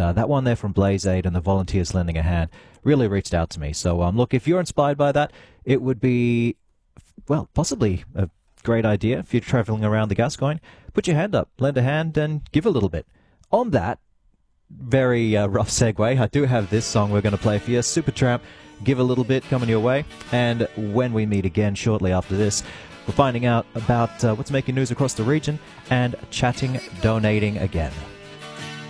that one there from Blaze Aid and the Volunteers Lending a Hand really reached out to me. So look, if you're inspired by that, it would be, well, possibly a great idea if you're travelling around the Gascoyne. Put your hand up, lend a hand, and give a little bit. On that very rough segue, I do have this song we're going to play for you, Supertramp, Give a Little Bit, coming your way. And when we meet again shortly after this, we're finding out about what's making news across the region and chatting, donating again.